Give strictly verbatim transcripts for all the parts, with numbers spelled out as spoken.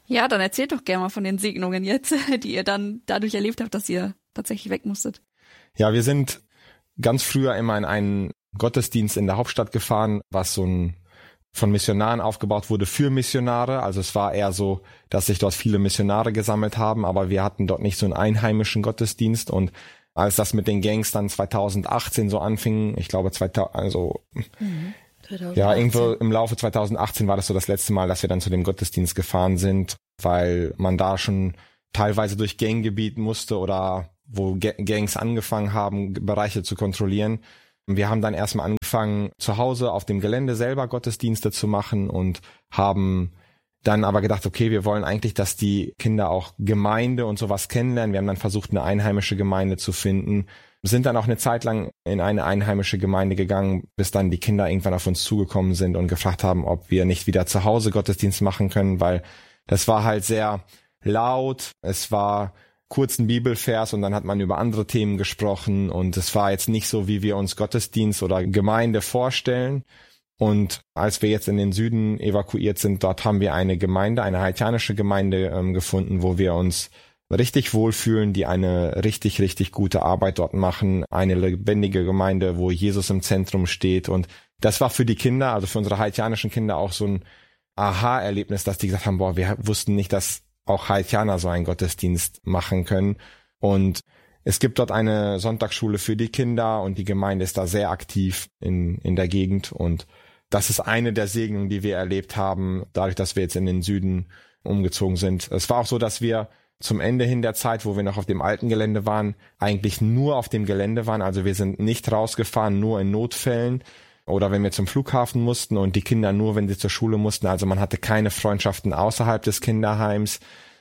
Ja, dann erzählt doch gerne mal von den Segnungen jetzt, die ihr dann dadurch erlebt habt, dass ihr tatsächlich weg musstet. Ja, wir sind ganz früher immer in einen Gottesdienst in der Hauptstadt gefahren, was so ein von Missionaren aufgebaut wurde für Missionare. Also es war eher so, dass sich dort viele Missionare gesammelt haben, aber wir hatten dort nicht so einen einheimischen Gottesdienst. Und als das mit den Gangs dann zwanzig achtzehn so anfing, ich glaube zweitausend, also mhm. ja, irgendwo im Laufe zwanzig achtzehn war das so das letzte Mal, dass wir dann zu dem Gottesdienst gefahren sind, weil man da schon teilweise durch Ganggebiet musste oder wo Gangs angefangen haben, Bereiche zu kontrollieren. Wir haben dann erstmal angefangen, zu Hause auf dem Gelände selber Gottesdienste zu machen und haben dann aber gedacht, okay, wir wollen eigentlich, dass die Kinder auch Gemeinde und sowas kennenlernen. Wir haben dann versucht, eine einheimische Gemeinde zu finden. Wir sind dann auch eine Zeit lang in eine einheimische Gemeinde gegangen, bis dann die Kinder irgendwann auf uns zugekommen sind und gefragt haben, ob wir nicht wieder zu Hause Gottesdienst machen können, weil das war halt sehr laut. Es war kurzen Bibelvers und dann hat man über andere Themen gesprochen und es war jetzt nicht so, wie wir uns Gottesdienst oder Gemeinde vorstellen. Und als wir jetzt in den Süden evakuiert sind, dort haben wir eine Gemeinde, eine haitianische Gemeinde ähm, gefunden, wo wir uns richtig wohlfühlen, die eine richtig, richtig gute Arbeit dort machen. Eine lebendige Gemeinde, wo Jesus im Zentrum steht. Und das war für die Kinder, also für unsere haitianischen Kinder auch so ein Aha-Erlebnis, dass die gesagt haben, boah, wir wussten nicht, dass auch Haitianer so einen Gottesdienst machen können. Und es gibt dort eine Sonntagsschule für die Kinder und die Gemeinde ist da sehr aktiv in, in der Gegend. Und das ist eine der Segnungen, die wir erlebt haben, dadurch, dass wir jetzt in den Süden umgezogen sind. Es war auch so, dass wir zum Ende hin der Zeit, wo wir noch auf dem alten Gelände waren, eigentlich nur auf dem Gelände waren. Also wir sind nicht rausgefahren, nur in Notfällen oder wenn wir zum Flughafen mussten und die Kinder nur, wenn sie zur Schule mussten. Also man hatte keine Freundschaften außerhalb des Kinderheims.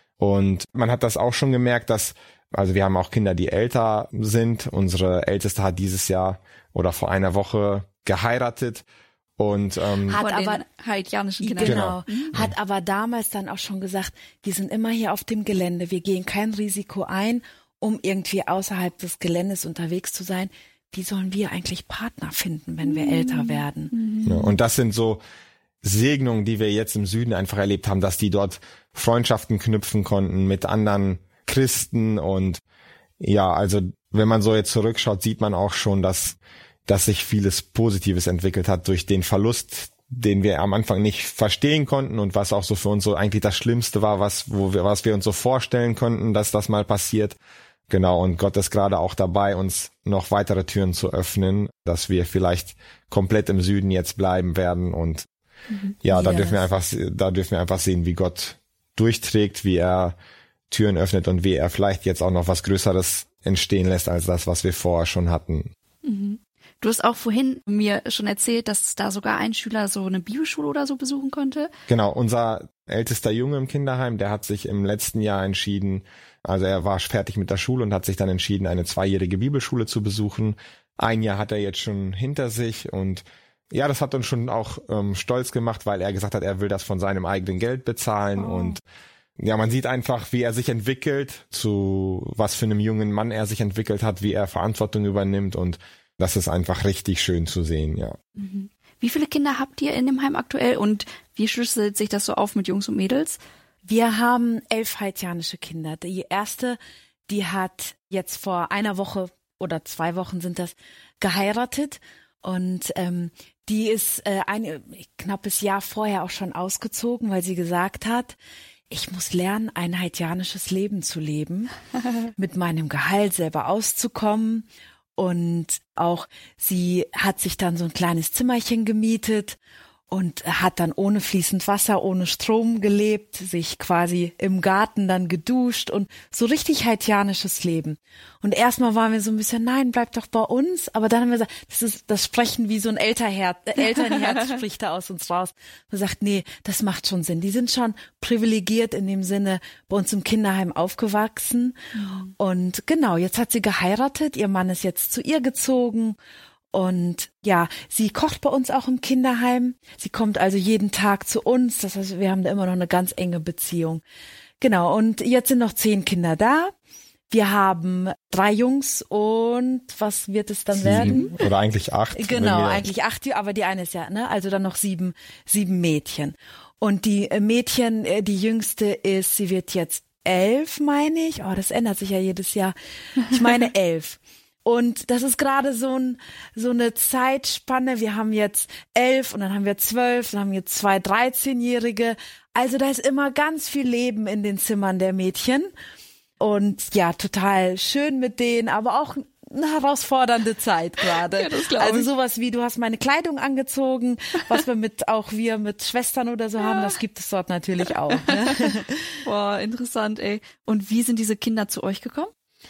Und man hat das auch schon gemerkt, dass, also wir haben auch Kinder, die älter sind. Unsere Älteste hat dieses Jahr oder vor einer Woche geheiratet. Und ähm, hat Von aber den haitianischen Kindern. Genau. Genau. Mhm. Hat aber damals dann auch schon gesagt, wir sind immer hier auf dem Gelände, wir gehen kein Risiko ein, um irgendwie außerhalb des Geländes unterwegs zu sein. Wie sollen wir eigentlich Partner finden, wenn wir mhm. älter werden? Mhm. Ja, und das sind so Segnungen, die wir jetzt im Süden einfach erlebt haben, dass die dort Freundschaften knüpfen konnten mit anderen Christen. Und ja, also wenn man so jetzt zurückschaut, sieht man auch schon, dass dass sich vieles Positives entwickelt hat durch den Verlust, den wir am Anfang nicht verstehen konnten und was auch so für uns so eigentlich das Schlimmste war, was wo wir was wir uns so vorstellen konnten, dass das mal passiert. Genau, und Gott ist gerade auch dabei, uns noch weitere Türen zu öffnen, dass wir vielleicht komplett im Süden jetzt bleiben werden. Und mhm. ja, da yes. dürfen wir einfach, da dürfen wir einfach sehen, wie Gott durchträgt, wie er Türen öffnet und wie er vielleicht jetzt auch noch was Größeres entstehen lässt als das, was wir vorher schon hatten. Mhm. Du hast auch vorhin mir schon erzählt, dass da sogar ein Schüler so eine Bibelschule oder so besuchen konnte. Genau, unser ältester Junge im Kinderheim, der hat sich im letzten Jahr entschieden, also er war fertig mit der Schule und hat sich dann entschieden, eine zweijährige Bibelschule zu besuchen. Ein Jahr hat er jetzt schon hinter sich und ja, das hat uns schon auch ähm, stolz gemacht, weil er gesagt hat, er will das von seinem eigenen Geld bezahlen oh. und ja, man sieht einfach, wie er sich entwickelt, zu was für einem jungen Mann er sich entwickelt hat, wie er Verantwortung übernimmt und das ist einfach richtig schön zu sehen, ja. Mhm. Wie viele Kinder habt ihr in dem Heim aktuell und wie schlüsselt sich das so auf mit Jungs und Mädels? Wir haben elf haitianische Kinder. Die erste, die hat jetzt vor einer Woche oder zwei Wochen sind das, geheiratet und ähm, die ist äh, ein knappes Jahr vorher auch schon ausgezogen, weil sie gesagt hat, ich muss lernen, ein haitianisches Leben zu leben, mit meinem Gehalt selber auszukommen. Und auch sie hat sich dann so ein kleines Zimmerchen gemietet und hat dann ohne fließend Wasser, ohne Strom gelebt, sich quasi im Garten dann geduscht und so richtig haitianisches Leben. Und erstmal waren wir so ein bisschen, nein, bleib doch bei uns. Aber dann haben wir gesagt, das ist das Sprechen wie so ein Elternherz, äh, Elternherz spricht da aus uns raus. Und sagt, nee, das macht schon Sinn. Die sind schon privilegiert in dem Sinne bei uns im Kinderheim aufgewachsen. Mhm. Und genau, jetzt hat sie geheiratet. Ihr Mann ist jetzt zu ihr gezogen. Und ja, sie kocht bei uns auch im Kinderheim. Sie kommt also jeden Tag zu uns. Das heißt, wir haben da immer noch eine ganz enge Beziehung. Genau, und jetzt sind noch zehn Kinder da. Wir haben drei Jungs und was wird es dann sieben, werden? Oder eigentlich acht. Genau, eigentlich acht, aber die eine ist ja, ne? Also dann noch sieben, sieben Mädchen. Und die Mädchen, die jüngste ist, sie wird jetzt elf, meine ich. Oh, das ändert sich ja jedes Jahr. Ich meine elf. Und das ist gerade so ein, so eine Zeitspanne. Wir haben jetzt elf und dann haben wir zwölf, dann haben wir zwei dreizehnjährige. Also da ist immer ganz viel Leben in den Zimmern der Mädchen. Und ja, total schön mit denen, aber auch eine herausfordernde Zeit gerade. Ja, das glaube ich. Also sowas wie, du hast meine Kleidung angezogen, was wir mit, auch wir mit Schwestern oder so ja. haben, das gibt es dort natürlich auch. Ne? Boah, interessant, ey. Und wie sind diese Kinder zu euch gekommen?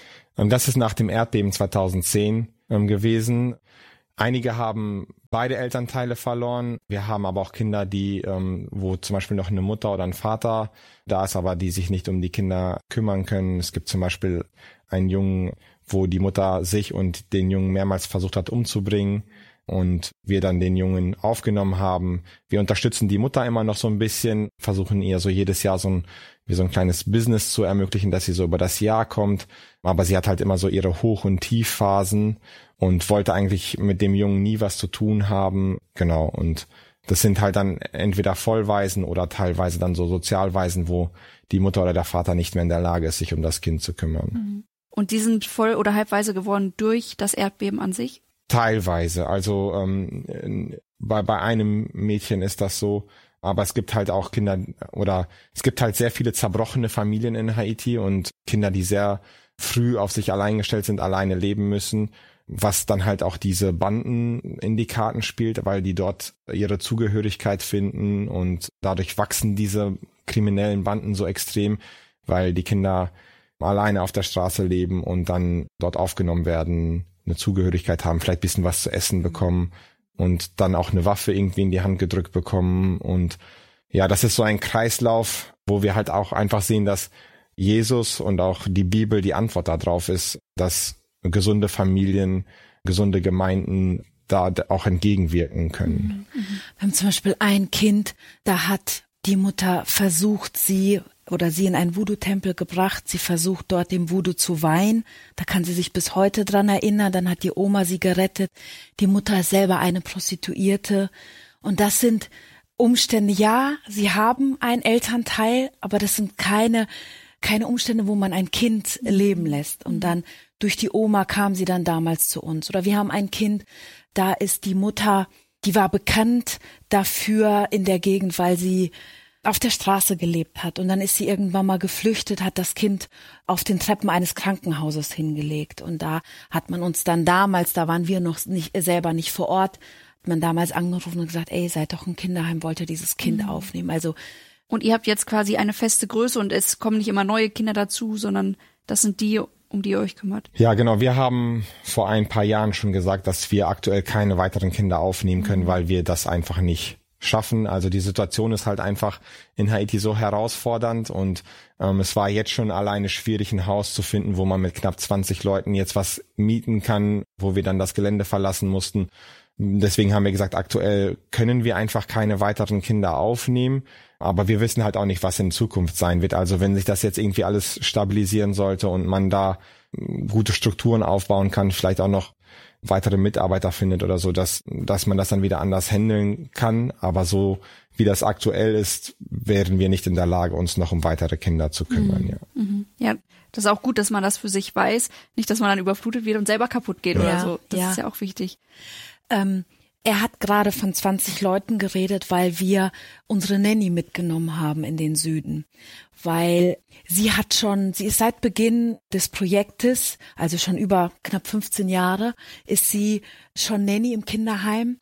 Das ist nach dem Erdbeben zweitausendzehn ähm, gewesen. Einige haben beide Elternteile verloren. Wir haben aber auch Kinder, die, ähm, wo zum Beispiel noch eine Mutter oder ein Vater da ist, aber die sich nicht um die Kinder kümmern können. Es gibt zum Beispiel einen Jungen, wo die Mutter sich und den Jungen mehrmals versucht hat umzubringen und wir dann den Jungen aufgenommen haben. Wir unterstützen die Mutter immer noch so ein bisschen, versuchen ihr so jedes Jahr so ein wie so ein kleines Business zu ermöglichen, dass sie so über das Jahr kommt. Aber sie hat halt immer so ihre Hoch- und Tiefphasen und wollte eigentlich mit dem Jungen nie was zu tun haben. Genau. Und das sind halt dann entweder Vollwaisen oder teilweise dann so Sozialwaisen, wo die Mutter oder der Vater nicht mehr in der Lage ist, sich um das Kind zu kümmern. Und die sind voll- oder halbweise geworden durch das Erdbeben an sich? Teilweise. Also ähm, bei, bei einem Mädchen ist das so. Aber es gibt halt auch Kinder oder es gibt halt sehr viele zerbrochene Familien in Haiti und Kinder, die sehr früh auf sich allein gestellt sind, alleine leben müssen, was dann halt auch diese Banden in die Karten spielt, weil die dort ihre Zugehörigkeit finden und dadurch wachsen diese kriminellen Banden so extrem, weil die Kinder alleine auf der Straße leben und dann dort aufgenommen werden, eine Zugehörigkeit haben, vielleicht ein bisschen was zu essen bekommen und dann auch eine Waffe irgendwie in die Hand gedrückt bekommen. Und ja, das ist so ein Kreislauf, wo wir halt auch einfach sehen, dass Jesus und auch die Bibel die Antwort darauf ist, dass gesunde Familien, gesunde Gemeinden da auch entgegenwirken können. Wir haben zum Beispiel ein Kind, da hat die Mutter versucht, sie oder sie in einen Voodoo-Tempel gebracht. Sie versucht dort dem Voodoo zu weihen. Da kann sie sich bis heute dran erinnern. Dann hat die Oma sie gerettet. Die Mutter ist selber eine Prostituierte. Und das sind Umstände, ja, sie haben einen Elternteil, aber das sind keine, keine Umstände, wo man ein Kind leben lässt. Und dann durch die Oma kam sie dann damals zu uns. Oder wir haben ein Kind, da ist die Mutter, die war bekannt dafür in der Gegend, weil sie auf der Straße gelebt hat. Und dann ist sie irgendwann mal geflüchtet, hat das Kind auf den Treppen eines Krankenhauses hingelegt. Und da hat man uns dann damals, da waren wir noch nicht selber nicht vor Ort, hat man damals angerufen und gesagt, ey, seid doch ein Kinderheim, wollt ihr dieses Kind mhm. aufnehmen? Also und ihr habt jetzt quasi eine feste Größe und es kommen nicht immer neue Kinder dazu, sondern das sind die, um die ihr euch kümmert. Ja, genau. Wir haben vor ein paar Jahren schon gesagt, dass wir aktuell keine weiteren Kinder aufnehmen können, mhm. weil wir das einfach nicht schaffen. Also die Situation ist halt einfach in Haiti so herausfordernd und ähm, es war jetzt schon alleine schwierig, ein Haus zu finden, wo man mit knapp zwanzig Leuten jetzt was mieten kann, wo wir dann das Gelände verlassen mussten. Deswegen haben wir gesagt, aktuell können wir einfach keine weiteren Kinder aufnehmen, aber wir wissen halt auch nicht, was in Zukunft sein wird. Also wenn sich das jetzt irgendwie alles stabilisieren sollte und man da gute Strukturen aufbauen kann, vielleicht auch noch weitere Mitarbeiter findet oder so, dass dass man das dann wieder anders handeln kann. Aber so wie das aktuell ist, wären wir nicht in der Lage, uns noch um weitere Kinder zu kümmern. Mhm. Ja. Mhm. Ja, das ist auch gut, dass man das für sich weiß. Nicht, dass man dann überflutet wird und selber kaputt geht ja, oder so. Das ja. ist ja auch wichtig. Ähm, er hat gerade von zwanzig Leuten geredet, weil wir unsere Nanny mitgenommen haben in den Süden. Weil sie hat schon, sie ist seit Beginn des Projektes, also schon über knapp fünfzehn Jahre, ist sie schon Nanny im Kinderheim.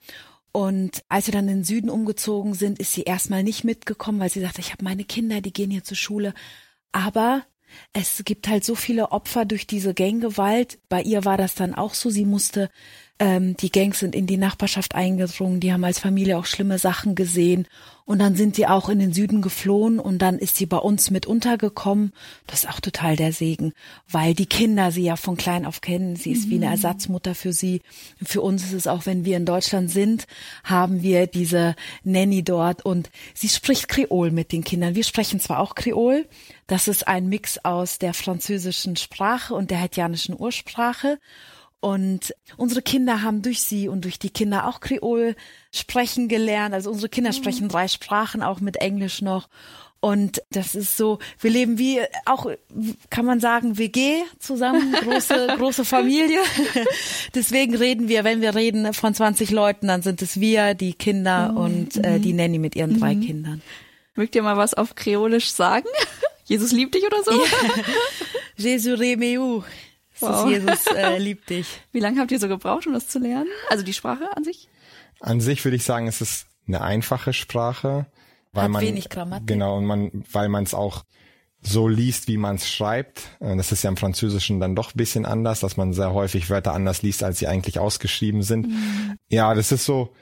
Und als wir dann in den Süden umgezogen sind, ist sie erstmal nicht mitgekommen, weil sie sagte, ich habe meine Kinder, die gehen hier zur Schule. Aber es gibt halt so viele Opfer durch diese Ganggewalt. Bei ihr war das dann auch so. Sie musste, ähm, die Gangs sind in die Nachbarschaft eingedrungen. Die haben als Familie auch schlimme Sachen gesehen. Und dann sind die auch in den Süden geflohen und dann ist sie bei uns mit untergekommen. Das ist auch total der Segen, weil die Kinder sie ja von klein auf kennen. Sie ist mhm. wie eine Ersatzmutter für sie. Für uns ist es auch, wenn wir in Deutschland sind, haben wir diese Nanny dort und sie spricht Kreol mit den Kindern. Wir sprechen zwar auch Kreol, das ist ein Mix aus der französischen Sprache und der haitianischen Ursprache. Und unsere Kinder haben durch sie und durch die Kinder auch Kreol sprechen gelernt. Also unsere Kinder sprechen drei Sprachen, auch mit Englisch noch. Und das ist so, wir leben wie auch, kann man sagen, W G zusammen, große große Familie. Deswegen reden wir, wenn wir reden von zwanzig Leuten, dann sind es wir, die Kinder mhm. und äh, die Nanny mit ihren mhm. drei Kindern. Mögt ihr mal was auf Kreolisch sagen? Jesus liebt dich oder so? Ja. Jésus remeu. Wow. Jesus äh, liebt dich. Wie lange habt ihr so gebraucht, um das zu lernen? Also die Sprache an sich? An sich würde ich sagen, es ist eine einfache Sprache. Weil Hat man, wenig Grammatik. Genau, und man, weil man es auch so liest, wie man es schreibt. Das ist ja im Französischen dann doch ein bisschen anders, dass man sehr häufig Wörter anders liest, als sie eigentlich ausgeschrieben sind. Mhm. Ja, das ist so